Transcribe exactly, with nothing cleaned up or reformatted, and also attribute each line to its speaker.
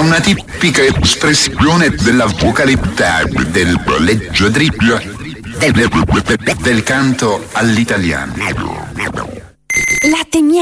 Speaker 1: una tipica espressione della vocalità del leggiadribbio del, del canto all'italiano.
Speaker 2: Latte